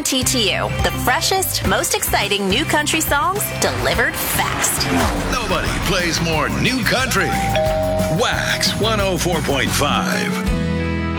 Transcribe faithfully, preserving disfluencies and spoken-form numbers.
guaranteed to you. The freshest, most exciting new country songs delivered fast. Nobody plays more new country. Wax one oh four point five.